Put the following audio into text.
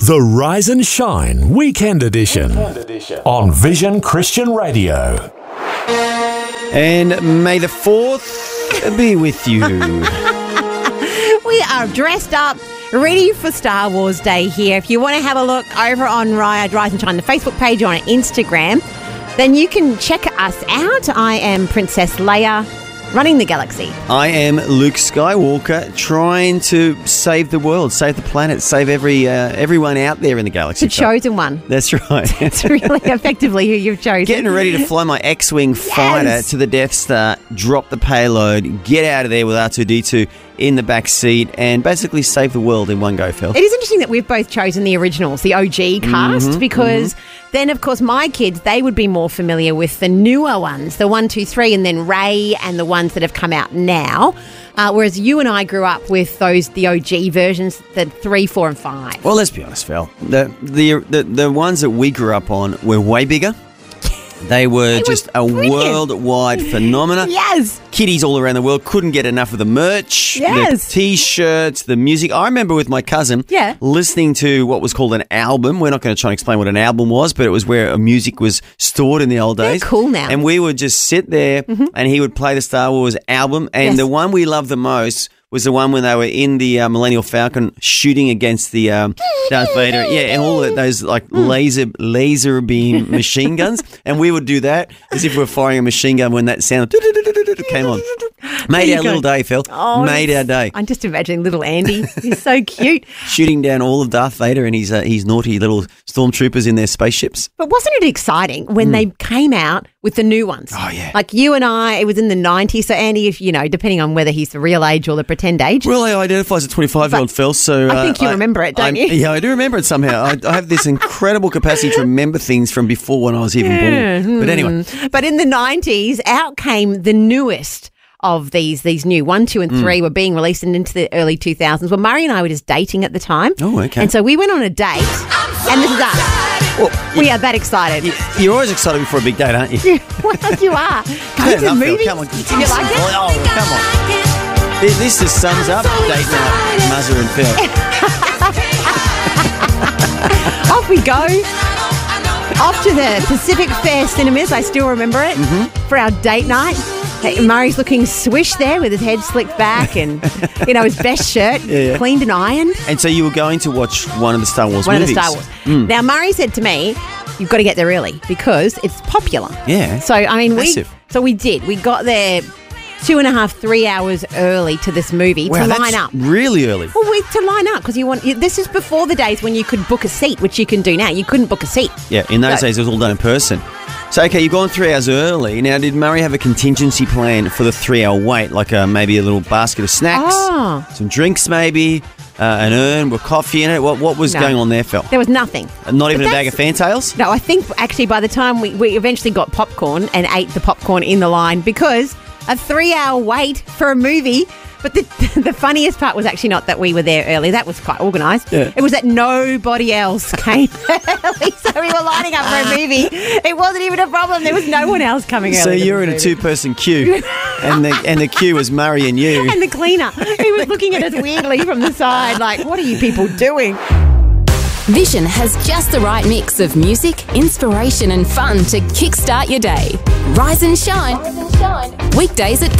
The Rise and Shine Weekend Edition on Vision Christian Radio. And may the 4th be with you. We are dressed up, ready for Star Wars Day here. If you want to have a look over on Rise and Shine, the Facebook page or on Instagram, then you can check us out. I am Princess Leia, running the galaxy. I am Luke Skywalker, trying to save the world, save the planet, save everyone out there in the galaxy. The chosen one. That's right. It's really effectively who you've chosen. Getting ready to fly my X-Wing fighter to the Death Star, drop the payload, get out of there with R2-D2 in the back seat, and basically save the world in one go, Phil. It is interesting that we've both chosen the originals, the OG cast, because then, of course, my kids, they would be more familiar with the newer ones, the 1, 2, 3, and then Rey and the ones that have come out now. Whereas you and I grew up with the OG versions, the 3, 4, and 5. Well, let's be honest, Phil. The ones that we grew up on were way bigger. They were just a worldwide phenomenon. Yes. Kiddies all around the world couldn't get enough of the merch, the T-shirts, the music. I remember with my cousin listening to what was called an album. We're not going to try and explain what an album was, but it was where music was stored in the old days. They're cool now. And we would just sit there and he would play the Star Wars album. And the one we loved the most was the one when they were in the Millennium Falcon shooting against the Darth Vader. Yeah, and all of those like laser beam machine guns. And we would do that as if we were firing a machine gun when that sound came on. Made our little day, Phil. Oh, made our day. I'm just imagining little Andy. He's so cute. Shooting down all of Darth Vader and his naughty little stormtroopers in their spaceships. But wasn't it exciting when they came out with the new ones? Oh, yeah. Like you and I, it was in the 90s. So Andy, if depending on whether he's the real age or the pretend age. Well, he identifies as a 25-year-old, Phil, so... I think you remember it, don't you? Yeah, I do remember it somehow. I have this incredible capacity to remember things from before when I was even born. But anyway. But in the 90s, out came the newest of these new 1, 2, and 3 were being released and into the early 2000s. Well, Murray and I were just dating at the time. Oh, okay. And so we went on a date, and this is us. Well, we are that excited. You're always excited before a big date, aren't you? Well, you are. Go to the movies. Come on. Did you like it? Oh, come on. This just sums up date night, Muzzer and Phil. Off we go. Off to the Pacific Fair Cinemas, I still remember it, for our date night. Hey, Murray's looking swish there with his head slicked back and, his best shirt cleaned and ironed. And so you were going to watch one of the Star Wars movies. One of the Star Wars. Now, Murray said to me, you've got to get there early because it's popular. Yeah. So, I mean, massive. we did. We got there 2.5, 3 hours early to this movie to line up. Really early. Well, to line up because this is before the days when you could book a seat, which you can do now. You couldn't book a seat. Yeah, in those days it was all done in person. So, okay, you've gone 3 hours early. Now, did Murray have a contingency plan for the 3-hour wait, like maybe a little basket of snacks, some drinks maybe, an urn with coffee in it? What was going on there, Phil? There was nothing. Not even a bag of Fantails? No, I think actually by the time we eventually got popcorn and ate the popcorn in the line because a 3-hour wait for a movie. But the funniest part was actually not that we were there early. That was quite organised. Yeah. It was that nobody else came early. So we were lining up for a movie. It wasn't even a problem. There was no one else coming early. So you're in a 2-person queue and the queue was Murray and you. And the cleaner. He was looking at us weirdly from the side like, what are you people doing? Vision has just the right mix of music, inspiration and fun to kickstart your day. Rise and shine. Weekdays at